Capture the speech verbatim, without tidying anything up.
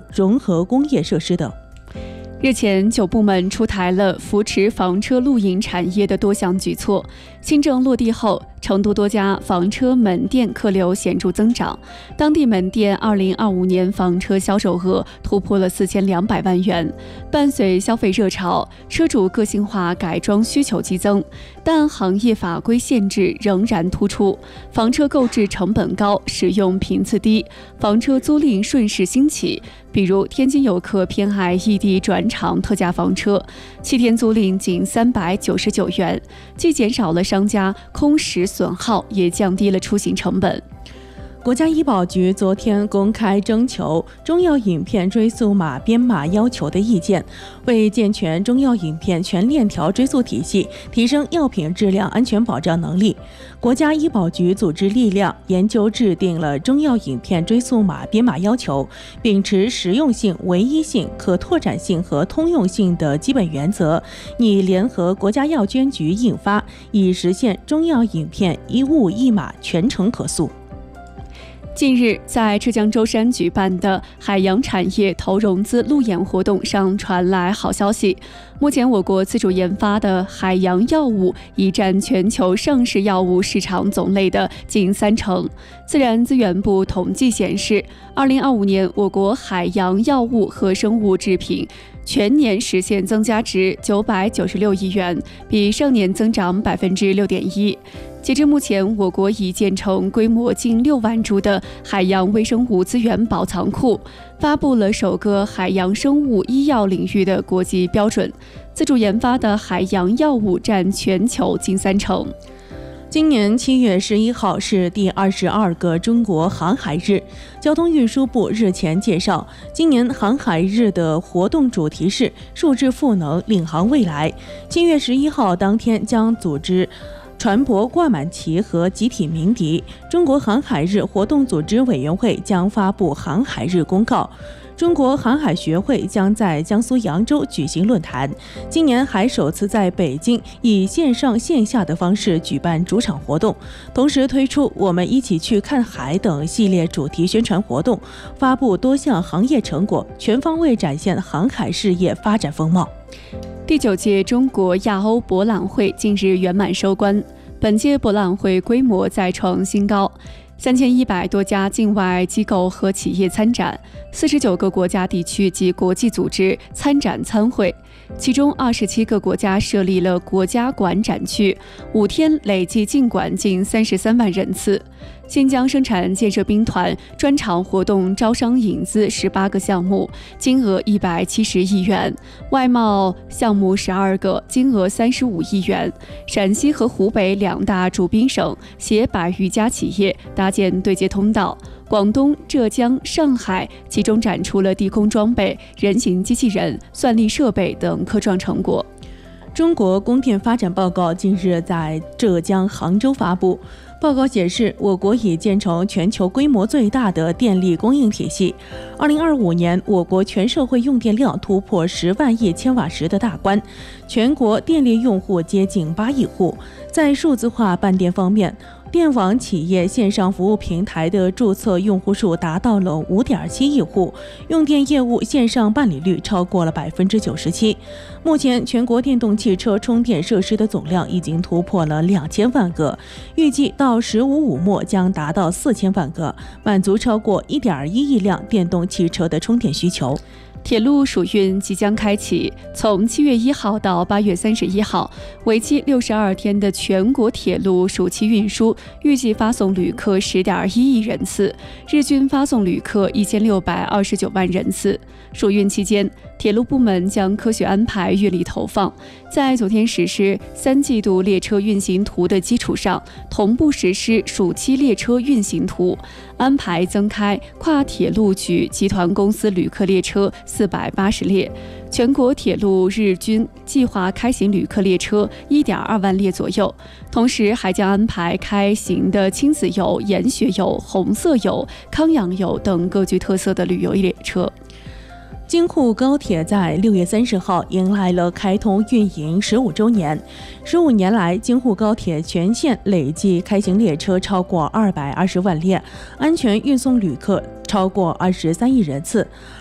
融合工业设施等。 日前，九部门出台了扶持房车露营产业的多项举措。新政落地后，成都多家房车门店客流显著增长，当地门店二零二五年房车销售额突破了四千两百万元。伴随消费热潮，车主个性化改装需求激增，但行业法规限制仍然突出，房车购置成本高，使用频次低，房车租赁顺势兴起。比如，天津游客偏爱异地转场特价房车，七天租赁仅三百九十九元，既减少了商家空时损耗，也降低了出行成本。 国家医保局昨天公开征求中药饮片追溯码编码要求的意见，为健全中药饮片全链条追溯体系，提升药品质量安全保障能力，国家医保局组织力量研究制定了中药饮片追溯码编码要求，秉持实用性、唯一性、可拓展性和通用性的基本原则，拟联合国家药监局印发，以实现中药饮片一物一码全程可溯。 近日，在浙江舟山举办的海洋产业投融资路演活动上传来好消息。目前，我国自主研发的海洋药物已占全球上市药物市场总类的近三成。自然资源部统计显示，二零二五年我国海洋药物和生物制品全年实现增加值九百九十六亿元，比上年增长百分之六点一。截至目前，我国已建成规模近六万株的海洋微生物资源保藏库，发布了首个海洋生物医药领域的国际标准。自主研发的海洋药物占全球近三成。 今年七月十一号是第二十二个中国航海日。交通运输部日前介绍，今年航海日的活动主题是“数字赋能，领航未来”。七月十一号当天将组织船舶挂满旗和集体鸣笛。中国航海日活动组织委员会将发布航海日公告。中国航海学会将在江苏扬州举行论坛，今年还首次在北京以线上线下的方式举办主场活动，同时推出我们一起去看海等系列主题宣传活动，发布多项行业成果，全方位展现航海事业发展风貌。 第九届中国亚欧博览会近日圆满收官，本届博览会规模再创新高，三千一百多家境外机构和企业参展，四十九个国家地区及国际组织参展参会，其中二十七个国家设立了国家馆展区，五天累计进馆近三十三万人次。新疆生产建设兵团专场活动招商引资十八个项目，金额一百七十亿元；外贸项目十二个，金额三十五亿元。陕西和湖北两大驻兵省携百余家企业搭建对接通道。广东、浙江、上海集中展出了地空装备、人形机器人、算力设备等科创成果。 中国供电发展报告近日在浙江杭州发布。报告显示，我国已建成全球规模最大的电力供应体系。二零二五年，我国全社会用电量突破十万亿千瓦时的大关，全国电力用户接近八亿户。在数字化办电方面，电网企业线上服务平台的注册用户数达到了 五点七亿户，用电业务线上办理率超过了 百分之九十七。目前，全国电动汽车充电设施的总量已经突破了两千万个，预计到“十五五”末将达到四千万个，满足超过 一点一亿辆电动汽车的充电需求。 铁路暑运即将开启，从七月一号到八月三十一号，为期六十二天的全国铁路暑期运输，预计发送旅客十点一亿人次，日均发送旅客一千六百二十九万人次。暑运期间，铁路部门将科学安排运力投放，在昨天实施三季度列车运行图的基础上，同步实施暑期列车运行图，安排增开跨铁路局集团公司旅客列车四百八十列，全国铁路日均计划开行旅客列车 一点二万列左右，同时还将安排开行的亲子游、研学游、红色游、康养游等各具特色的旅游列车。 京沪高铁在六月三十号迎来了开通运营十五周年。十五年来，京沪高铁全线累计开行列车超过二百二十万列，安全运送旅客超过二十三亿人次。